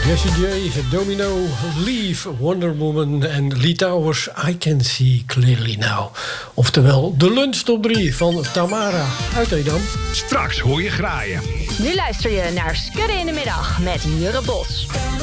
Jessie J, Domino, Leave, Wonder Woman en Lee Towers, I Can See Clearly Now. Oftewel de lunch top 3 van Tamara uit Edam. Straks hoor je graaien. Nu luister je naar Skudden in de Middag met Jurre Bos.